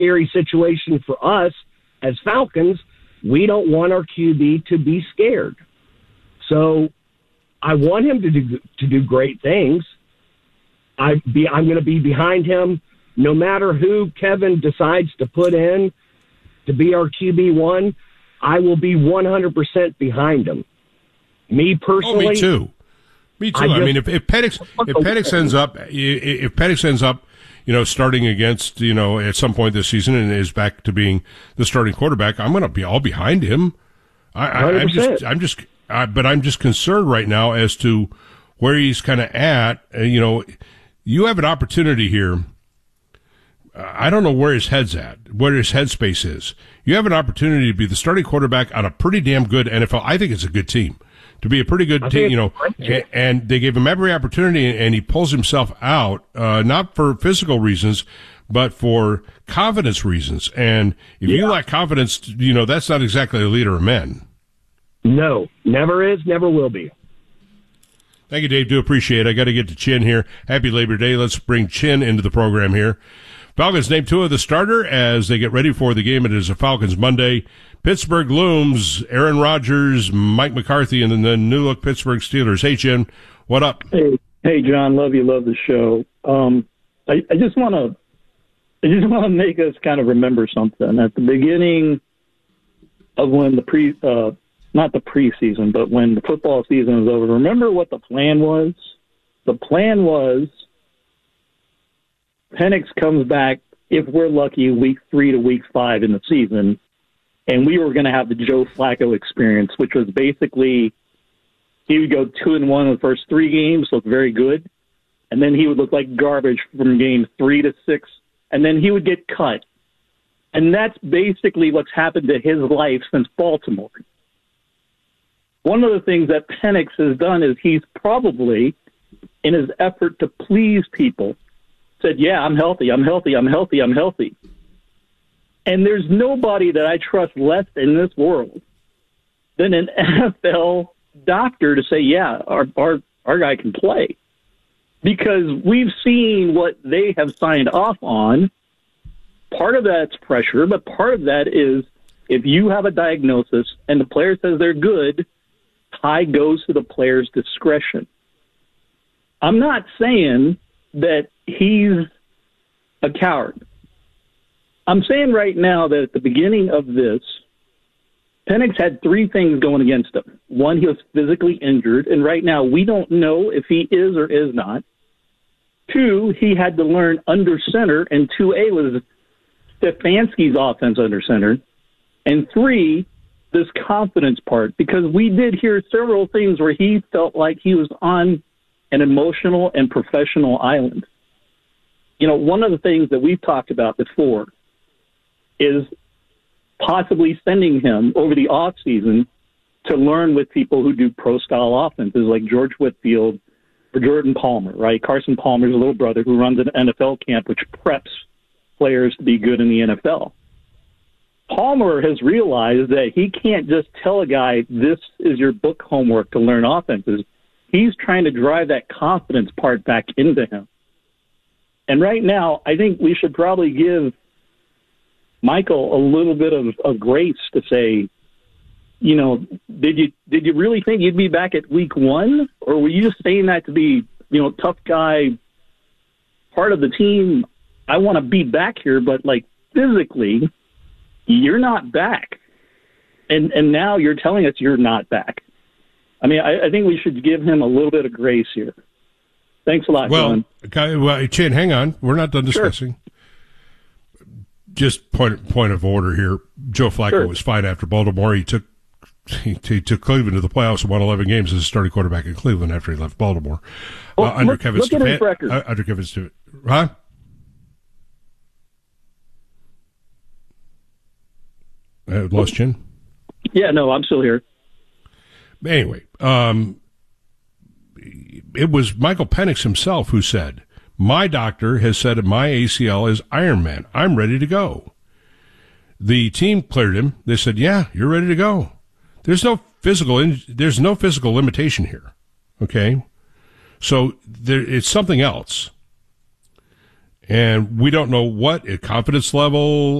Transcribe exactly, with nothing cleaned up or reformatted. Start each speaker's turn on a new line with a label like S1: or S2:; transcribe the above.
S1: scary situation for us as Falcons. We don't want our Q B to be scared. So I want him to do to do great things. I be I'm going to be behind him no matter who Kevin decides to put in to be our Q B one. I will be one hundred percent behind him. Me personally.
S2: Oh, me too. Me too. I, just, I mean, if, if Penix if Penix ends up if Penix ends up, you know, starting against, you know, at some point this season and is back to being the starting quarterback, I'm going to be all behind him. I, I, I'm just I'm just. Uh, but I'm just concerned right now as to where he's kind of at. Uh, you know, you have an opportunity here. Uh, I don't know where his head's at, where his headspace is. You have an opportunity to be the starting quarterback on a pretty damn good N F L. I think it's a good team. To be a pretty good team, you know, and, and they gave him every opportunity, and he pulls himself out, uh, not for physical reasons, but for confidence reasons. And if yeah. you lack confidence, you know, that's not exactly a leader of men.
S1: No, never is, never will be.
S2: Thank you, Dave. Do appreciate it. I got to get to Chin here. Happy Labor Day. Let's bring Chin into the program here. Falcons name two of the starter as they get ready for the game. It is a Falcons Monday. Pittsburgh looms. Aaron Rodgers, Mike McCarthy, and then the new look Pittsburgh Steelers. Hey, Chin, what up?
S3: Hey, hey, John. Love you. Love the show. Um, I, I just want to, I just want to make us kind of remember something at the beginning of when the pre. Uh, Not the preseason, but when the football season was over. Remember what the plan was? The plan was Penix comes back, if we're lucky, week three to week five in the season, and we were going to have the Joe Flacco experience, which was basically he would go two and one in the first three games, look very good, and then he would look like garbage from game three to six, and then he would get cut. And that's basically what's happened to his life since Baltimore. One of the things that Penix has done is he's probably, in his effort to please people, said, yeah, I'm healthy, I'm healthy, I'm healthy, I'm healthy. And there's nobody that I trust less in this world than an N F L doctor to say, yeah, our, our, our guy can play. Because we've seen what they have signed off on. Part of that's pressure, but part of that is if you have a diagnosis and the player says they're good, tie goes to the player's discretion. I'm not saying that he's a coward. I'm saying right now that at the beginning of this, Penix had three things going against him. One, he was physically injured, and right now we don't know if he is or is not. Two, he had to learn under center, and two A was Stefanski's offense under center. And three, this confidence part, because we did hear several things where he felt like he was on an emotional and professional island. You know, one of the things that we've talked about before is possibly sending him over the off season to learn with people who do pro-style offenses like George Whitfield or Jordan Palmer, right? Carson Palmer's little brother who runs an N F L camp which preps players to be good in the N F L. Palmer has realized that he can't just tell a guy, this is your book homework to learn offenses. He's trying to drive that confidence part back into him. And right now, I think we should probably give Michael a little bit of, of grace to say, you know, did you did you really think you'd be back at week one? Or were you just saying that to be, you know, tough guy, part of the team? I want to be back here, but, like, physically, you're not back. And and now you're telling us you're not back. I mean, I, I think we should give him a little bit of grace here. Thanks a lot,
S2: well,
S3: John.
S2: Well, Chin, hang on. We're not done discussing. Sure. Just point point of order here. Joe Flacco sure. was fine after Baltimore. He took he, he took Cleveland to the playoffs and won eleven games as a starting quarterback in Cleveland after he left Baltimore.
S3: Well,
S2: uh, under
S3: look,
S2: Kevin
S3: look at his record.
S2: Uh, under Kevin Stewart. Huh? Uh, lost Chin?
S3: Yeah, no, I'm still here.
S2: Anyway, um, it was Michael Penix himself who said, my doctor has said my A C L is Iron Man. I'm ready to go. The team cleared him. They said, yeah, you're ready to go. There's no physical, in, there's no physical limitation here. Okay. So there, it's something else. And we don't know what confidence level